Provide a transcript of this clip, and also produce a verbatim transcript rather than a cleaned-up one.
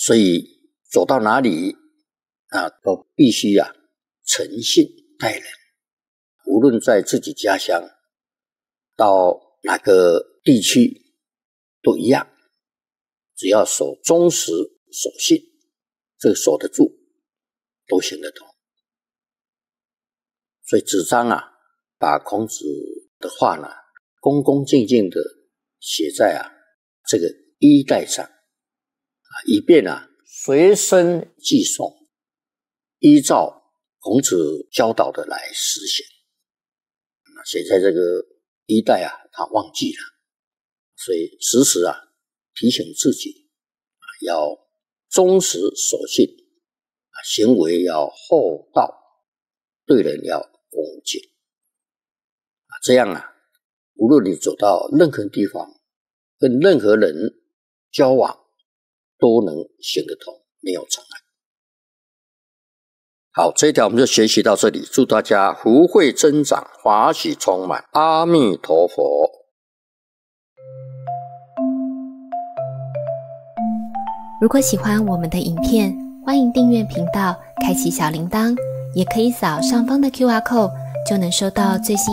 所以走到哪里啊，都必须啊诚信待人，无论在自己家乡到哪个地区都一样，只要守忠实守信，这个守得住都行得通。所以子张啊把孔子的话呢恭恭敬敬的写在啊这个衣带上，以便啊随身记诵，依照孔子教导的来实行。写在这个衣带啊，他忘记了，所以时时啊提醒自己要忠实守信，行为要厚道，对人要恭敬。这样啊，无论你走到任何地方，跟任何人交往，都能行得通，没有障碍。好，这一条我们就学习到这里，祝大家福慧增长，法喜充满，阿弥陀佛。 如果喜欢我们的影片，欢迎订阅频道，开启小铃铛，也可以扫上方的 Q R code， 就能收到最新